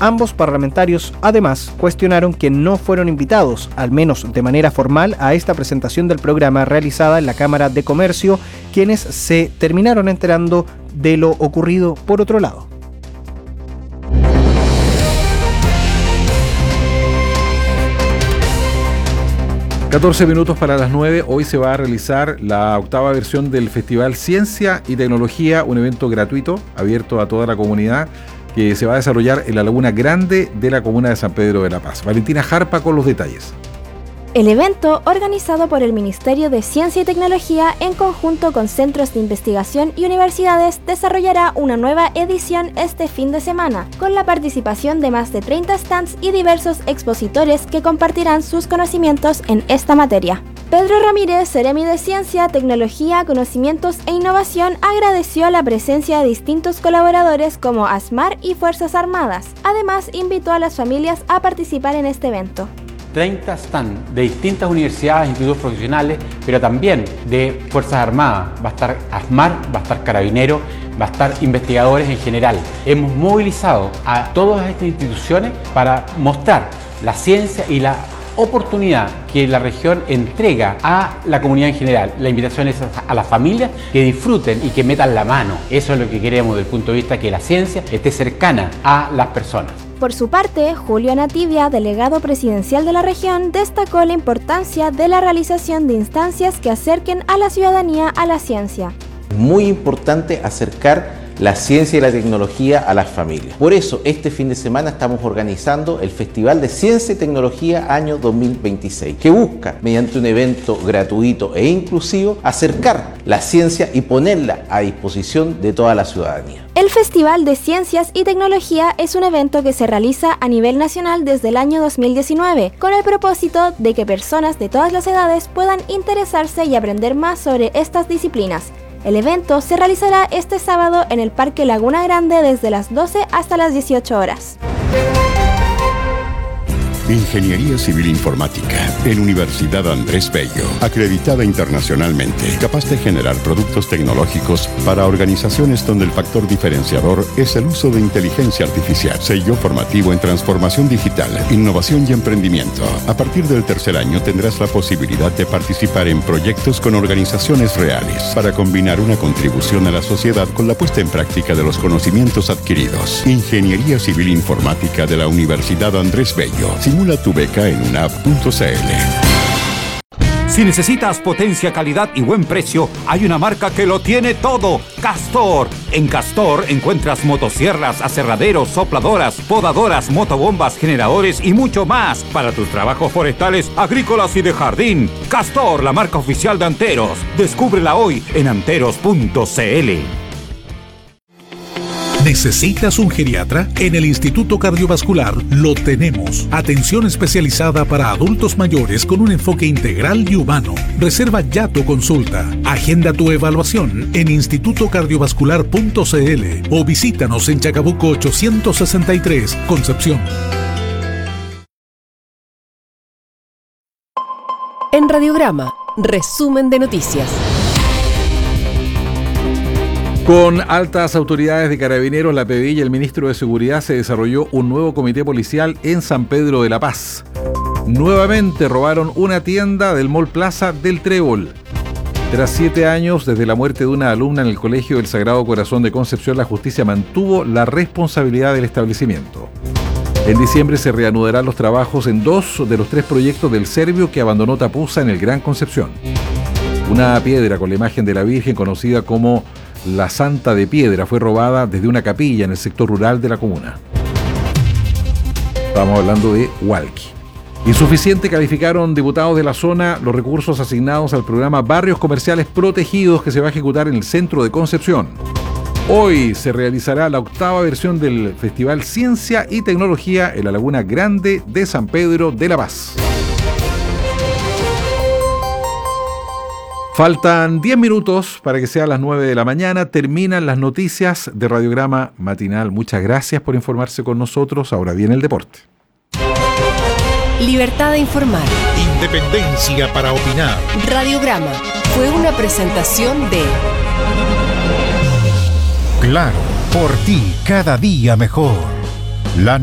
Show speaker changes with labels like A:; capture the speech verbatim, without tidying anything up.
A: Ambos parlamentarios, además, cuestionaron que no fueron invitados, al menos de manera formal, a esta presentación del programa realizada en la Cámara de Comercio, quienes se terminaron enterando de lo ocurrido por otro lado.
B: catorce minutos para las nueve. Hoy se va a realizar la octava versión del Festival Ciencia y Tecnología, un evento gratuito, abierto a toda la comunidad, que se va a desarrollar en la Laguna Grande de la comuna de San Pedro de la Paz. Valentina Jarpa con los detalles.
C: El evento, organizado por el Ministerio de Ciencia y Tecnología en conjunto con centros de investigación y universidades, desarrollará una nueva edición este fin de semana, con la participación de más de treinta stands y diversos expositores que compartirán sus conocimientos en esta materia. Pedro Ramírez, Seremi de Ciencia, Tecnología, Conocimientos e Innovación, agradeció la presencia de distintos colaboradores como ASMAR y Fuerzas Armadas. Además, invitó a las familias a participar en este evento.
D: treinta stands de distintas universidades, institutos profesionales, pero también de Fuerzas Armadas. Va a estar ASMAR, va a estar Carabinero, va a estar investigadores en general. Hemos movilizado a todas estas instituciones para mostrar la ciencia y la oportunidad que la región entrega a la comunidad en general. La invitación es a las familias que disfruten y que metan la mano. Eso es lo que queremos desde el punto de vista que la ciencia esté cercana a las personas.
C: Por su parte, Julio Nativia, delegado presidencial de la región, destacó la importancia de la realización de instancias que acerquen a la ciudadanía a la ciencia.
E: Muy importante acercar la ciencia y la tecnología a las familias. Por eso, este fin de semana estamos organizando el Festival de Ciencia y Tecnología año dos mil veintiséis, que busca, mediante un evento gratuito e inclusivo, acercar la ciencia y ponerla a disposición de toda la ciudadanía.
C: El Festival de Ciencias y Tecnología es un evento que se realiza a nivel nacional desde el año dos mil diecinueve, con el propósito de que personas de todas las edades puedan interesarse y aprender más sobre estas disciplinas. El evento se realizará este sábado en el Parque Laguna Grande desde las doce hasta las dieciocho horas.
F: Ingeniería Civil Informática en Universidad Andrés Bello, acreditada internacionalmente, capaz de generar productos tecnológicos para organizaciones donde el factor diferenciador es el uso de inteligencia artificial. Sello formativo en transformación digital, innovación y emprendimiento. A partir del tercer año tendrás la posibilidad de participar en proyectos con organizaciones reales para combinar una contribución a la sociedad con la puesta en práctica de los conocimientos adquiridos. Ingeniería Civil Informática de la Universidad Andrés Bello. Simula tu beca en unap punto c l.
G: Si necesitas potencia, calidad y buen precio, hay una marca que lo tiene todo: Castor. En Castor encuentras motosierras, aserraderos, sopladoras, podadoras, motobombas, generadores y mucho más para tus trabajos forestales, agrícolas y de jardín. Castor, la marca oficial de Anteros. Descúbrela hoy en anteros punto c l.
H: ¿Necesitas un geriatra? En el Instituto Cardiovascular lo tenemos. Atención especializada para adultos mayores con un enfoque integral y humano. Reserva ya tu consulta. Agenda tu evaluación en instituto cardiovascular punto c l o visítanos en Chacabuco ochocientos sesenta y tres, Concepción.
I: En Radiograma, resumen de noticias.
B: Con altas autoridades de Carabineros, la P D I y el ministro de Seguridad se desarrolló un nuevo comité policial en San Pedro de la Paz. Nuevamente robaron una tienda del Mall Plaza del Trébol. Tras siete años desde la muerte de una alumna en el Colegio del Sagrado Corazón de Concepción, la justicia mantuvo la responsabilidad del establecimiento. En diciembre se reanudarán los trabajos en dos de los tres proyectos del serbio que abandonó Tapuza en el Gran Concepción. Una piedra con la imagen de la Virgen, conocida como la Santa de Piedra, fue robada desde una capilla en el sector rural de la comuna. Estamos hablando de Hualqui. Insuficiente calificaron diputados de la zona los recursos asignados al programa Barrios Comerciales Protegidos que se va a ejecutar en el centro de Concepción. Hoy se realizará la octava versión del Festival Ciencia y Tecnología en la Laguna Grande de San Pedro de la Paz. Faltan diez minutos para que sean las nueve de la mañana. Terminan las noticias de Radiograma Matinal. Muchas gracias por informarse con nosotros. Ahora viene el deporte.
I: Libertad de informar.
H: Independencia para opinar.
I: Radiograma fue una presentación de
J: Claro, por ti cada día mejor. La